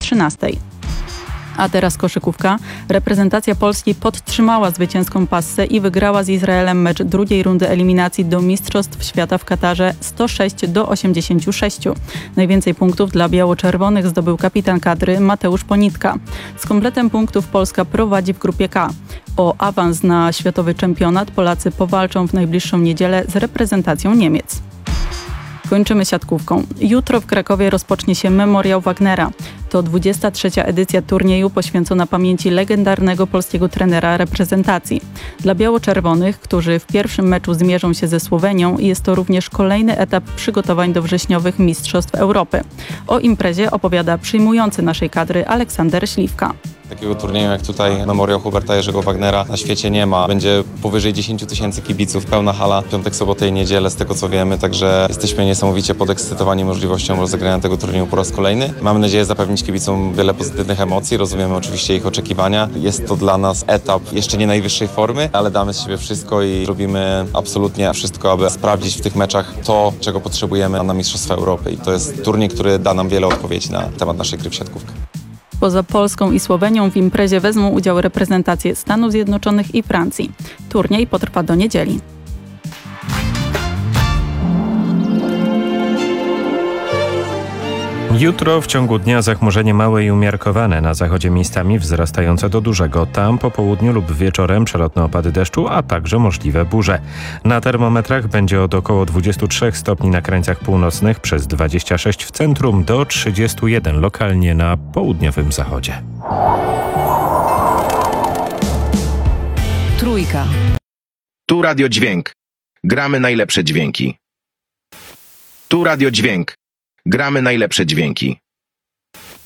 13:00. A teraz koszykówka. Reprezentacja Polski podtrzymała zwycięską passę i wygrała z Izraelem mecz drugiej rundy eliminacji do Mistrzostw Świata w Katarze 106-86. Najwięcej punktów dla biało-czerwonych zdobył kapitan kadry Mateusz Ponitka. Z kompletem punktów Polska prowadzi w grupie K. O awans na światowy czempionat Polacy powalczą w najbliższą niedzielę z reprezentacją Niemiec. Kończymy siatkówką. Jutro w Krakowie rozpocznie się Memoriał Wagnera. To 23. edycja turnieju poświęcona pamięci legendarnego polskiego trenera reprezentacji. Dla biało-czerwonych, którzy w pierwszym meczu zmierzą się ze Słowenią, jest to również kolejny etap przygotowań do wrześniowych Mistrzostw Europy. O imprezie opowiada przyjmujący naszej kadry Aleksander Śliwka. Takiego turnieju jak tutaj Memoriał Huberta Jerzego Wagnera na świecie nie ma. Będzie powyżej 10 000 kibiców, pełna hala, piątek, sobotę i niedzielę z tego co wiemy, także jesteśmy niesamowicie podekscytowani możliwością rozegrania tego turnieju po raz kolejny. Mamy nadzieję zapewnić kibicom wiele pozytywnych emocji, rozumiemy oczywiście ich oczekiwania. Jest to dla nas etap jeszcze nie najwyższej formy, ale damy z siebie wszystko i robimy absolutnie wszystko, aby sprawdzić w tych meczach to, czego potrzebujemy na Mistrzostwa Europy. I to jest turniej, który da nam wiele odpowiedzi na temat naszej gry w siatkówkę. Poza Polską i Słowenią w imprezie wezmą udział reprezentacje Stanów Zjednoczonych i Francji. Turniej potrwa do niedzieli. Jutro w ciągu dnia zachmurzenie małe i umiarkowane, na zachodzie miejscami wzrastające do dużego. Tam po południu lub wieczorem przelotne opady deszczu, a także możliwe burze. Na termometrach będzie od około 23 stopni na krańcach północnych, przez 26 w centrum do 31 lokalnie na południowym zachodzie. Trójka. Tu Radio Dźwięk. Gramy najlepsze dźwięki. Tu Radio Dźwięk. Gramy najlepsze dźwięki.